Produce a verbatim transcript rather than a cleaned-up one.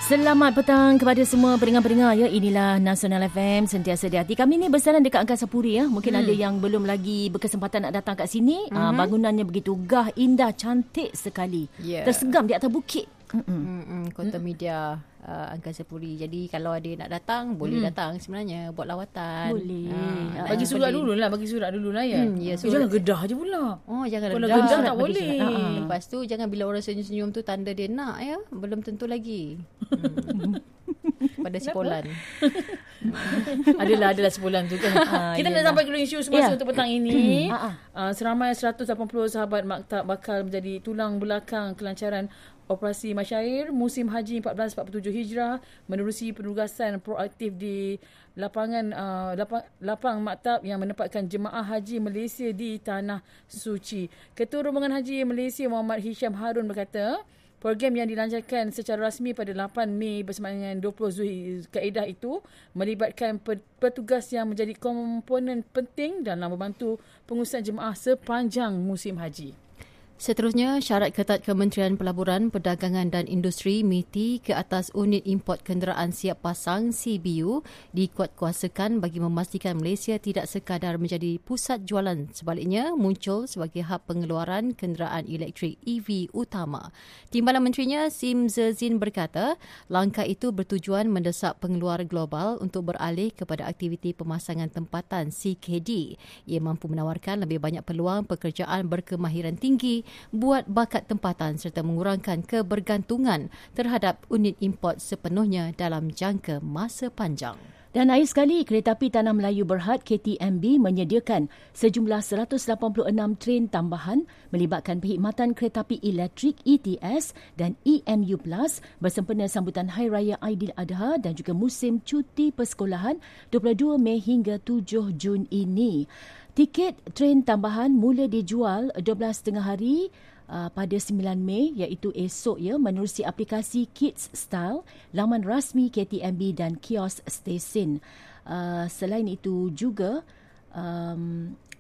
Selamat petang kepada semua pendengar-pendengar ya. Inilah Nasional F M, sentiasa di hati. Kami ni bersandar dekat Angkasa Puri ya. Mungkin hmm. ada yang belum lagi berkesempatan nak datang kat sini. Mm-hmm. Uh, bangunannya begitu gah, indah, cantik sekali. Yeah. Tersegam di atas bukit. Mm-mm. Kota mm. media uh, Angkasa Puri. Jadi kalau ada nak datang, boleh mm. datang sebenarnya buat lawatan. Boleh. Ha, bagi surat dulu lah, bagi surat dulu lah ya. Hmm, ya so, jangan gedah je pula. Oh, jangan kalau gedah. gedah tak boleh. Uh-huh. Lepas tu jangan bila orang senyum-senyum tu tanda dia nak ya. Belum tentu lagi. Hmm. Pada sepolan. adalah adalah sebulan tu kan. Ha, kita nak sampai ke isu semasa yeah. untuk petang ini. uh, seramai seratus lapan puluh sahabat maktab bakal menjadi tulang belakang kelancaran operasi masyair musim haji empat belas empat puluh tujuh Hijrah menerusi penugasan proaktif di lapangan uh, lapang, lapang maktab yang menempatkan jemaah haji Malaysia di Tanah Suci. Ketua Rombongan Haji Malaysia Muhammad Hisham Harun berkata, program yang dilancarkan secara rasmi pada lapan Mei bersama dengan dua puluh Zulkaidah itu melibatkan petugas yang menjadi komponen penting dalam membantu pengurusan jemaah sepanjang musim haji. Seterusnya, syarat ketat Kementerian Pelaburan, Perdagangan dan Industri M I T I ke atas unit import kenderaan siap pasang C B U dikuatkuasakan bagi memastikan Malaysia tidak sekadar menjadi pusat jualan, sebaliknya muncul sebagai hub pengeluaran kenderaan elektrik E V utama. Timbalan Menterinya Sim Zezin berkata, langkah itu bertujuan mendesak pengeluar global untuk beralih kepada aktiviti pemasangan tempatan C K D. Ia mampu menawarkan lebih banyak peluang pekerjaan berkemahiran tinggi buat bakat tempatan serta mengurangkan kebergantungan terhadap unit import sepenuhnya dalam jangka masa panjang. Dan akhir sekali, Kereta Api Tanah Melayu Berhad K T M B menyediakan sejumlah seratus lapan puluh enam train tambahan melibatkan perkhidmatan kereta api elektrik E T S dan E M U Plus bersempena sambutan Hari Raya Aidiladha dan juga musim cuti persekolahan dua puluh dua Mei hingga tujuh Jun ini. Tiket train tambahan mula dijual dua belas tiga puluh hari uh, pada sembilan Mei iaitu esok ya menerusi aplikasi Kids Style, laman rasmi K T M B dan kios stesen. Uh, selain itu juga um,